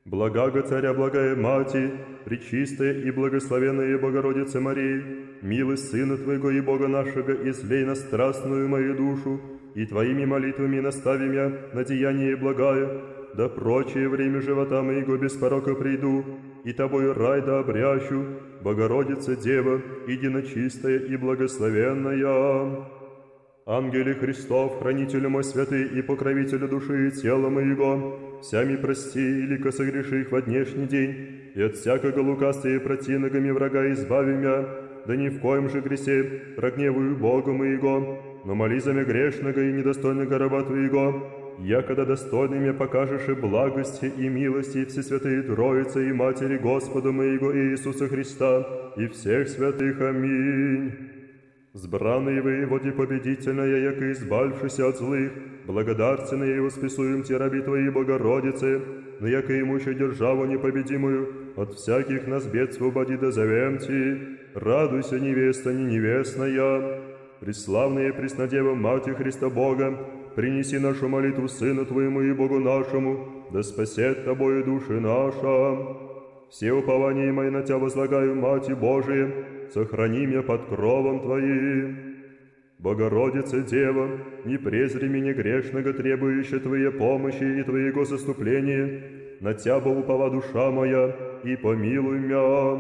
Благаго Царя, благая Мати, Пречистая и благословенная Богородица Мария, милость Сына Твоего и Бога нашего, излей на страстную мою душу, и Твоими молитвами настави меня на деяние благое, да прочее время живота моего без порока приду, и Тобою рай да обрящу, Богородица Дева, единочистая и благословенная. Ангеле Христов, хранителю мой святый и покровителю души и тела моего, всями прости, илико согреших во днешний день, и от всякого лукавства и противногами врага избави меня, да ни в коем же гресе прогневую Бога моего, но моли за меня грешного и недостойного раба Твоего, якогда достойными покажешь и благости и милости Всесвятые Троицы и Матери Господа моего Иисуса Христа и всех святых. Аминь. Сбранный воеводе победительная, яко избавившийся от злых, благодарственные и восписуем те раби Твои, Богородицы, но яко имущую державу непобедимую, от всяких нас бед свободи да зовем Ти. Радуйся, невеста не невестная. Преславная Преснодева, Мати Христа Бога, принеси нашу молитву Сыну Твоему и Богу нашему, да спасет Тобою души наша. Все упования мои на Тебя возлагаю, Мати Божия, сохрани меня под кровом Твоим. Богородица Дева, не презри меня грешного, требующая Твоей помощи и Твоего заступления, на Тебя упова душа моя, и помилуй меня.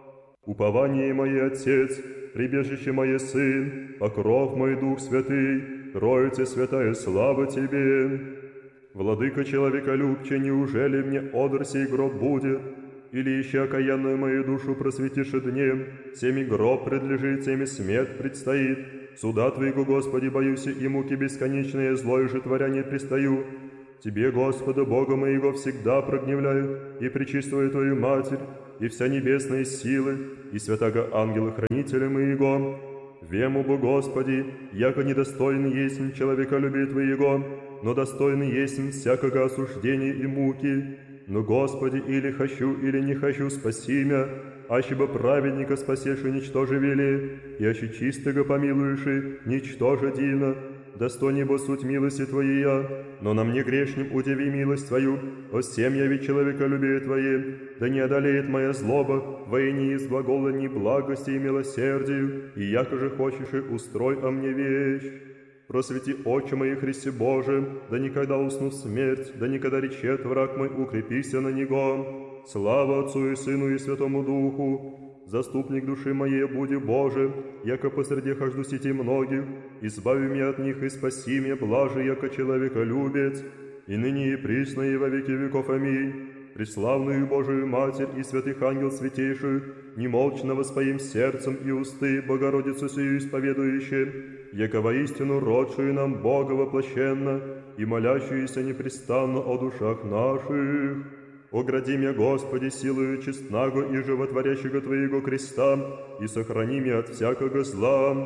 Упование мое Отец, прибежище мое Сын, покров мой Дух Святый, Троица Святая, слава Тебе. Владыка человеколюбче, неужели мне одр сей гроб будет? Или еще окаянную мою душу просветишь днем, всеми гроб предлежит, всеми смерть предстоит. Суда Твоего, Господи, боюсь, и муки бесконечные, злое же творя не пристаю. Тебе, Господа, Бога моего, всегда прогневляю, и пречистую Твою Матерь, и вся небесные силы, и святаго ангела-хранителя моего. Вему бы, Господи, яко недостойный есть человеколюбия Твоего, но достойный есть всякого осуждения и муки. Но, Господи, или хочу, или не хочу, спаси меня, аще бы праведника спасешь и ничтоже вели, и аще чистого помилуешь и ничтоже дивно, достойней бо суть милости Твоей, но на мне грешним удиви милость Твою, о всем яви человеколюбие Твое, да не одолеет моя злоба, воини из глагола ни благости и милосердию, и яко же хочешь и устрой о мне вещь. Просвети очи мои, Христе Боже, да никогда усну в смерть, да никогда речет враг мой, укрепися на него. Слава Отцу и Сыну и Святому Духу. Заступник души моей, буди Боже, яко посреди хожду сети многих, избави меня от них и спаси меня, блаже, яко человеколюбец, и ныне и присно и во веки веков. Аминь. Преславную Божию Матерь и святых ангел святейшую, немолчно воспоим сердцем и усты Богородицу сию исповедующие, яко воистину родшую нам Бога воплощенно и молящуюся непрестанно о душах наших. Огради меня, Господи, силою честного и животворящего Твоего креста, и сохрани меня от всякого зла.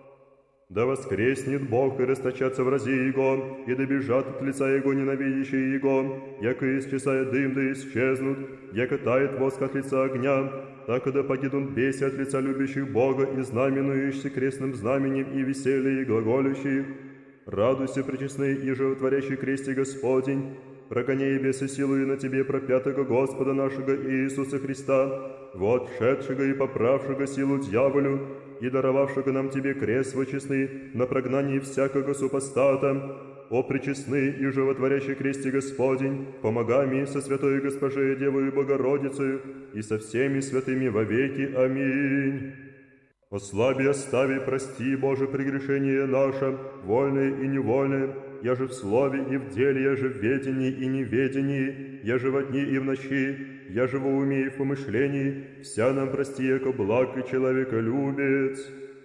Да воскреснет Бог и расточатся врази Его, и добежат от лица Его ненавидящие Его, яко исчезая дым да исчезнут, яко тает воск от лица огня, так и да погибнут беси от лица любящих Бога и знаменующихся крестным знаменем и веселье и глаголющих. Радуйся, пречестный и животворящий кресте Господень, прогоняй бесы силою на Тебе пропятого Господа нашего Иисуса Христа, вот шедшего и поправшего силу дьяволю, и даровавшего нам Тебе крест вочестный на прогнании всякого супостата. О пречестный и животворящий кресте Господень, помогай мне со святой Госпожей Девою Богородицей и со всеми святыми вовеки. Аминь. Ослаби, остави, прости, Боже, прегрешение наше, вольное и невольное, я же в слове и в деле, я же в ведении и неведении, я же во дни и в ночи, я же во уме и в помышлении, вся нам прости, яко благ и человеколюбец.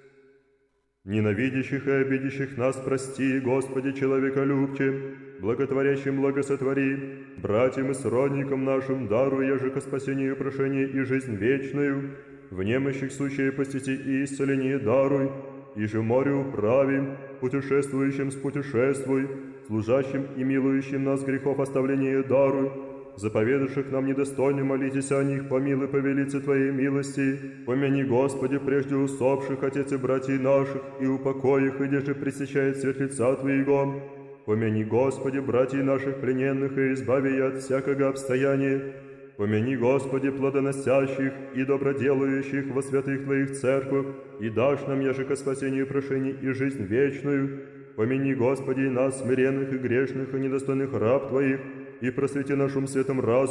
Ненавидящих и обидящих нас прости, Господи, человеколюбче, благотворящим благосотвори, братьям и сродникам нашим даруй, я же ко спасению прошения и жизнь вечную, в немощих сущее посети и исцеление даруй, и же море управим, путешествующим спутешествуй, служащим и милующим нас грехов оставление даруй, заповедавших нам недостойно молитесь о них, помилуй по велице Твоей милости, помяни, Господи, прежде усопших, отец и братьев наших, и упокой их, и же пресечает свет лица Твоего, Помяни, Господи, братьев наших плененных, и избави их от всякого обстояния. Помяни, Господи, плодоносящих и доброделающих во святых Твоих церквах, и дашь нам, яже ко спасению прошений и жизнь вечную. Помяни, Господи, и нас, смиренных и грешных, и недостойных раб Твоих, и просвети нашим светом разум,